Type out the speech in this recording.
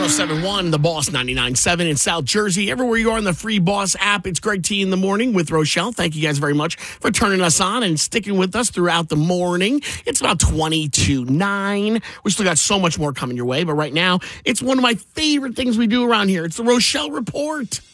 107.1, The Boss 99.7 in South Jersey. Everywhere you are on the free Boss app, it's Greg T in the morning with Rochelle. Thank you guys very much for turning us on and sticking with us throughout the morning. It's about 9:22. We still got so much more coming your way, but right now, it's one of my favorite things we do around here. It's the Rochelle Report.